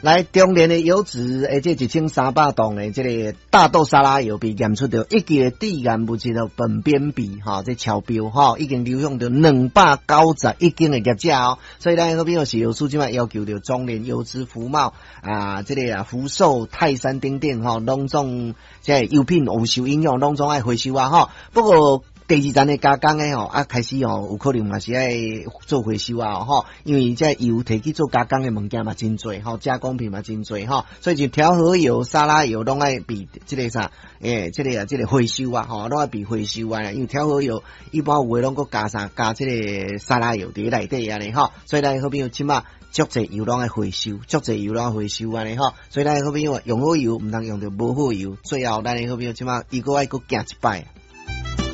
来，中年的油脂，这1300吨的这个大豆沙拉油被验出到一级的致癌物质的苯边芘，这超标已经流向到291斤的业者哦。所以咱好比有食药署即摆要求着中年油脂福茂这个福寿泰山等等拢总这油品有受影响，拢总爱回收不过第二站的加工的开始有可能嘛是爱做回收因为这油摕去做加工的物件嘛真多加工品嘛真多所以就调和油、沙拉油拢爱比这个啥这个回收拢爱比回收因为调和油一般有的拢加这个沙拉油伫内底安尼所以咱好比有即马足侪油拢爱回收，足侪油拢爱回收安尼所以咱好比用好油毋通用着无好油，最后咱好比有即马伊个爱佫行一摆。